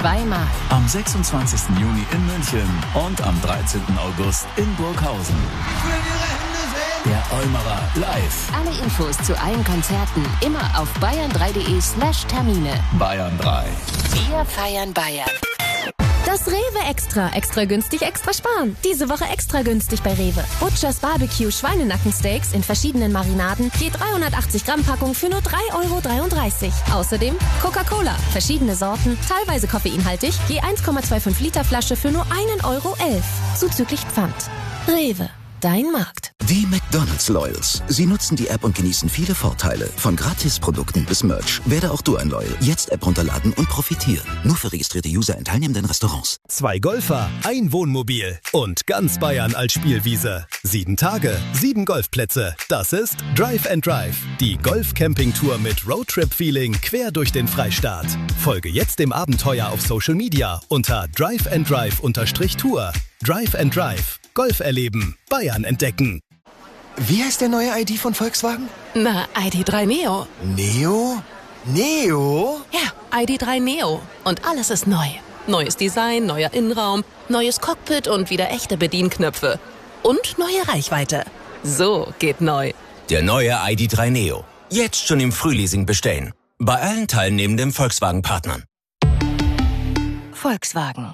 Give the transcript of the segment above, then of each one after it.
zweimal. Am 26. Juni in München und am 13. August in Burghausen. Der Olmerer live. Alle Infos zu allen Konzerten immer auf bayern3.de/Termine. Bayern 3. Wir feiern Bayern. Das Rewe Extra. Extra günstig, extra sparen. Diese Woche extra günstig bei Rewe. Butchers Barbecue Schweinenackensteaks in verschiedenen Marinaden. Je 380 Gramm Packung für nur 3,33 €. Außerdem Coca-Cola. Verschiedene Sorten, teilweise koffeinhaltig. Je 1,25 Liter Flasche für nur 1,11 €. Zuzüglich Pfand. Rewe. Dein Markt. Die McDonald's Loyals. Sie nutzen die App und genießen viele Vorteile. Von Gratisprodukten bis Merch. Werde auch du ein Loyal. Jetzt App runterladen und profitieren. Nur für registrierte User in teilnehmenden Restaurants. 2 Golfer, ein Wohnmobil und ganz Bayern als Spielwiese. 7 Tage, 7 Golfplätze. Das ist Drive and Drive. Die Golf-Camping-Tour mit Roadtrip-Feeling quer durch den Freistaat. Folge jetzt dem Abenteuer auf Social Media unter driveanddrive_Tour. Drive and Drive. Golf erleben. Bayern entdecken. Wie heißt der neue ID von Volkswagen? Na, ID.3 Neo. Neo? Neo? Ja, ID.3 Neo. Und alles ist neu. Neues Design, neuer Innenraum, neues Cockpit und wieder echte Bedienknöpfe. Und neue Reichweite. So geht neu. Der neue ID.3 Neo. Jetzt schon im Frühleasing bestellen. Bei allen teilnehmenden Volkswagen-Partnern. Volkswagen.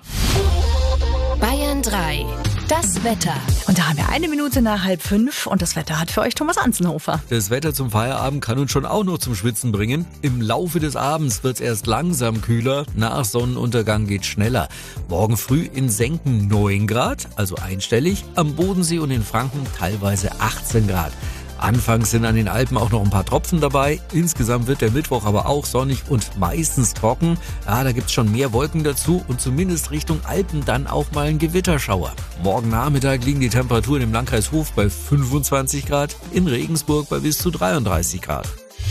Bayern 3. Das Wetter. Und da haben wir 1 Minute nach 4:30 und das Wetter hat für euch Thomas Anzenhofer. Das Wetter zum Feierabend kann uns schon auch noch zum Schwitzen bringen. Im Laufe des Abends wird es erst langsam kühler, nach Sonnenuntergang geht's schneller. Morgen früh in Senken 9 Grad, also einstellig, am Bodensee und in Franken teilweise 18 Grad. Anfangs sind an den Alpen auch noch ein paar Tropfen dabei. Insgesamt wird der Mittwoch aber auch sonnig und meistens trocken. Ja, da gibt's schon mehr Wolken dazu und zumindest Richtung Alpen dann auch mal ein Gewitterschauer. Morgen Nachmittag liegen die Temperaturen im Landkreis Hof bei 25 Grad, in Regensburg bei bis zu 33 Grad.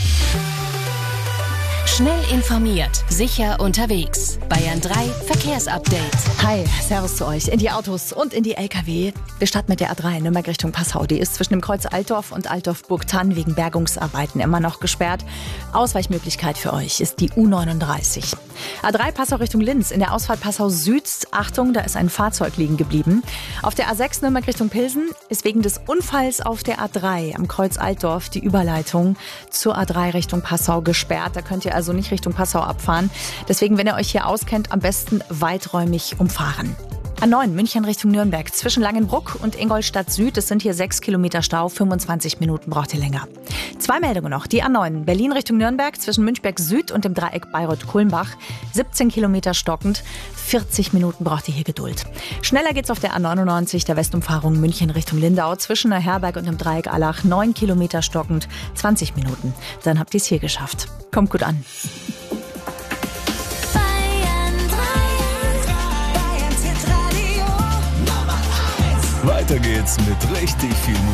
Schnell informiert, sicher unterwegs. Bayern 3 Verkehrsupdate. Hi, Servus zu euch. In die Autos und in die LKW. Wir starten mit der A3 Nürnberg Richtung Passau. Die ist zwischen dem Kreuz Altdorf und Altdorf-Burgthann wegen Bergungsarbeiten immer noch gesperrt. Ausweichmöglichkeit für euch ist die U39. A3 Passau Richtung Linz. In der Ausfahrt Passau Süd, Achtung, da ist ein Fahrzeug liegen geblieben. Auf der A6 Nürnberg Richtung Pilsen ist wegen des Unfalls auf der A3 am Kreuz Altdorf die Überleitung zur A3 Richtung Passau gesperrt. Da könnt ihr also nicht Richtung Passau abfahren. Deswegen, wenn ihr euch hier auskennt, am besten weiträumig umfahren. A9 München Richtung Nürnberg. Zwischen Langenbruck und Ingolstadt Süd. Es sind hier 6 Kilometer Stau. 25 Minuten braucht ihr länger. 2 Meldungen noch. Die A9 Berlin Richtung Nürnberg. Zwischen Münchberg Süd und dem Dreieck Bayreuth-Kulmbach. 17 Kilometer stockend. 40 Minuten braucht ihr hier Geduld. Schneller geht's auf der A99, der Westumfahrung München Richtung Lindau. Zwischen Neuherberg und dem Dreieck Allach. 9 Kilometer stockend. 20 Minuten. Dann habt ihr es hier geschafft. Kommt gut an. Weiter geht's mit richtig viel Musik.